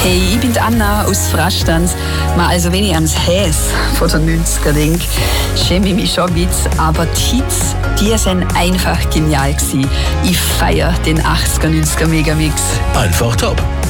Hey, ich bin Anna aus Frastanz. Also wenn ich ans Häs von den 90er denke, schäme ich mich schon ein bisschen. Aber die Hits, die sind einfach genial gewesen. Ich feiere den 80er, 90er Megamix. Einfach top.